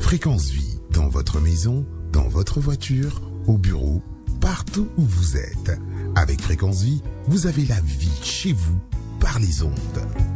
Fréquence Vie, dans votre maison, dans votre voiture, au bureau, partout où vous êtes. Avec Fréquence Vie, vous avez la vie chez vous par les ondes.